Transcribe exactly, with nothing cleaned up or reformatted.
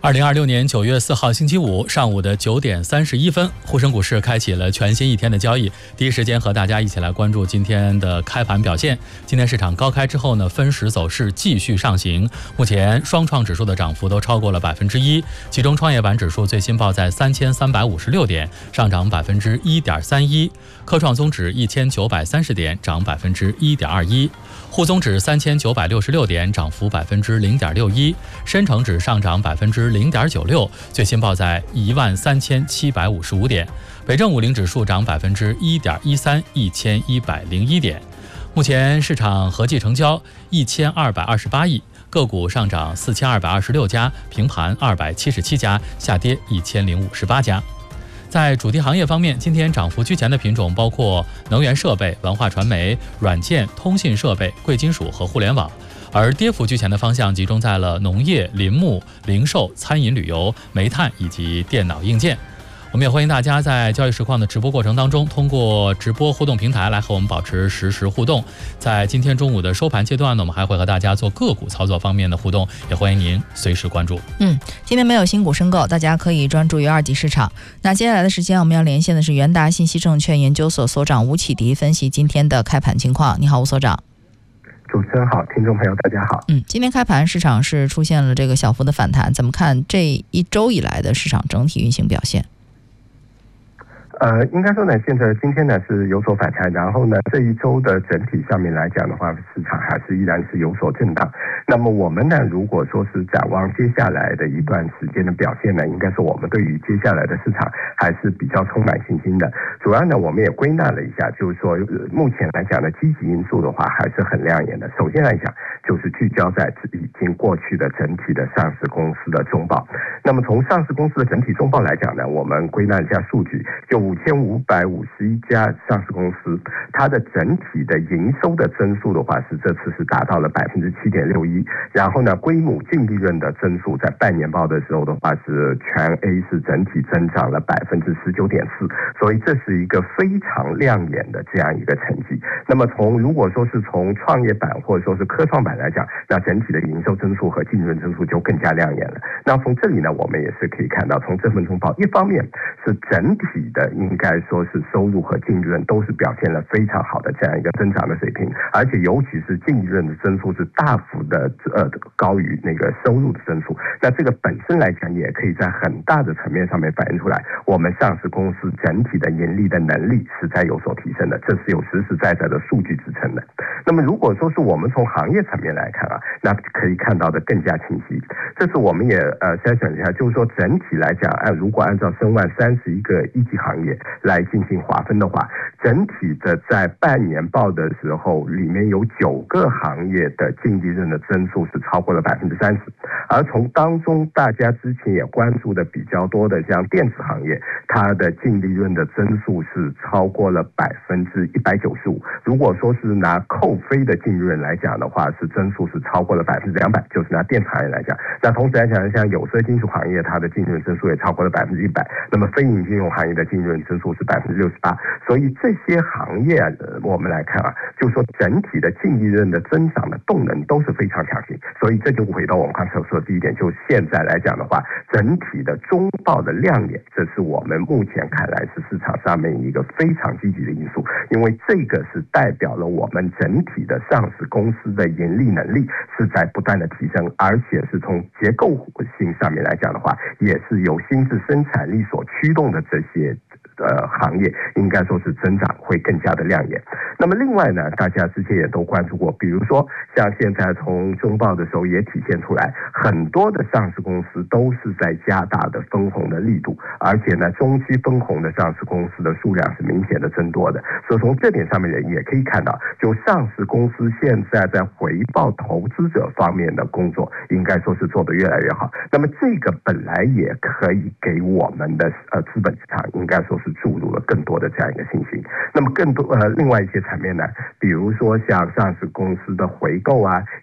二零二六年九月四号星期五上午的九点三十一分，沪深股市开启了全新一天的交易。第一时间和大家一起来关注今天的开盘表现。今天市场高开之后呢，分时走势继续上行。目前双创指数的涨幅都超过了百分之一，其中创业板指数最新报在三千三百五十六点，上涨百分之一点三一；科创综指一千九百三十点，涨百分之一点二一；沪综指三千九百六十六点，涨幅百分之零点六一；深成指上涨百分之零点九六，最新报在一万三千七百五十五点；北证五零指数涨百分之一点一三，一千一百零一点。目前市场合计成交一千二百二十八亿，个股上涨四千二百二十六家，平盘二百七十七家，下跌一千零五十八家。在主题行业方面，今天涨幅居前的品种包括能源设备、文化传媒、软件、通信设备、贵金属和互联网。而跌幅居前的方向集中在了农业、林牧、零售、餐饮旅游、煤炭以及电脑硬件。我们也欢迎大家在交易实况的直播过程当中，通过直播互动平台来和我们保持实时互动。在今天中午的收盘阶段呢，我们还会和大家做个股操作方面的互动，也欢迎您随时关注。 嗯，今天没有新股申购，大家可以专注于二级市场。那接下来的时间，我们要连线的是元达信息证券研究所所长吴启迪，分析今天的开盘情况。你好，吴所长。 主持人好，听众朋友大家好。 嗯，今天开盘市场是出现了这个小幅的反弹，怎么看这一周以来的市场整体运行表现？ 呃，应该说呢，现在今天呢是有所反弹，然后呢这一周的整体上面来讲的话，市场还是依然是有所震荡。那么我们呢，如果说是展望接下来的一段时间的表现呢，应该说我们对于接下来的市场还是比较充满信心的。主要呢，我们也归纳了一下，就是说、呃、目前来讲的积极因素的话还是很亮眼的。首先来讲，就是聚焦在已经过去的整体的上市公司的中报。那么从上市公司的整体中报来讲呢，我们归纳一下数据，就五千五百五十一家上市公司，它的整体的营收的增速的话是这次是达到了百分之七点六一，然后呢，归母净利润的增速在半年报的时候的话是全 A 是整体增长了百分之十九点四，所以这是一个非常亮眼的这样一个成绩。那么从如果说是从创业板或者说是科创板来讲，那整体的营收增速和净利润增速就更加亮眼了。那从这里呢，我们也是可以看到，从这份中报，一方面是整体的应该说是收入和净利润都是表现了非常好的这样一个增长的水平，而且尤其是净利润的增速是大幅的呃高于那个收入的增速。那这个本身来讲，也可以在很大的层面上面反映出来，我们上市公司整体的盈利的能力是在有所提升的，这是有实实在在的数据支撑的。那么如果说是我们从行业层面来看啊，那可以看到的更加清晰。这是我们也呃筛选一下，就是说整体来讲，按如果按照申万三十一个一级行业来进行划分的话，整体的在半年报的时候，里面有九个行业的净利润的增速是超过了百分之三十，而从当中大家之前也关注的比较多的像电子行业，它的净利润的增速是超过了百分之一百九十五。如果说是拿扣非的净利润来讲的话，是增速是超过了百分之两百，就是拿电子行业来讲。那同时来讲，像有色金属行业，它的净利润增速也超过了百分之一百。那么非银金融行业的净利润增速是百分之六十八。所以这些行业啊，我们来看啊，就是说整体的净利润的增长的动能都是非常强劲。所以这就回到我们刚才所说的第一点，就是现在来讲的话，整体的中报的亮眼，这是我们目前看来是市场上面一个非常积极的因素，因为这个是代表了我们整体的上市公司的盈利能力是在不断的提升，而且是从结构性上面来讲的话，也是由新质生产力所驱动的这些呃行业，应该说是增长会更加的亮眼。那么另外呢，大家之前也都关注过，比如说像现在从中报的时候也体现出来，很多的上市公司都是在加大的分红的力度，而且呢，中期分红的上市公司的数量是明显的增多的。所以从这点上面也可以看到，就上市公司现在在回报投资者方面的工作，应该说是做得越来越好。那么这个本来也可以给我们的呃资本市场应该说是注入了更多的这样一个信心。那么更多呃另外一些层面呢，比如说像上市公司的回购啊，